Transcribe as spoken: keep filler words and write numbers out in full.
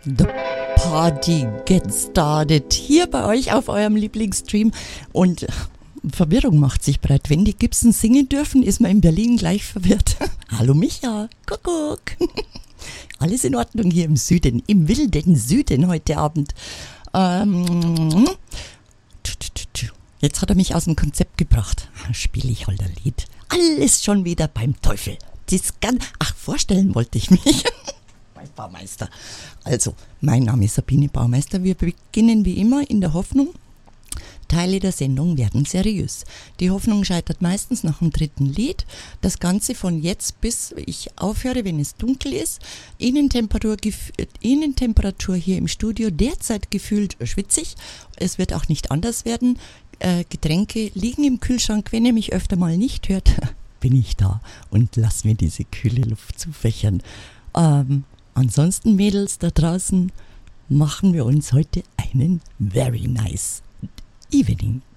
The Party gets started. Hier bei euch auf eurem Lieblingsstream. Und Verwirrung macht sich breit. Wenn die Gibson singen dürfen, ist man in Berlin gleich verwirrt. Hallo Micha, Kuckuck. Alles in Ordnung hier im Süden, im wilden Süden heute Abend. Ähm, jetzt hat er mich aus dem Konzept gebracht. Spiele ich halt ein Lied. Alles schon wieder beim Teufel. Das kann, ach, vorstellen wollte ich mich. Mein Baumeister. Also, mein Name ist Sabine Baumeister. Wir beginnen wie immer in der Hoffnung, Teile der Sendung werden seriös. Die Hoffnung scheitert meistens nach dem dritten Lied. Das Ganze von jetzt bis ich aufhöre, wenn es dunkel ist. Innentemperatur, Innentemperatur hier im Studio derzeit gefühlt schwitzig. Es wird auch nicht anders werden. Äh, Getränke liegen im Kühlschrank. Wenn ihr mich öfter mal nicht hört, bin ich da und lass mir diese kühle Luft zufächern. Ähm, ansonsten, Mädels da draußen, machen wir uns heute einen very nice evening.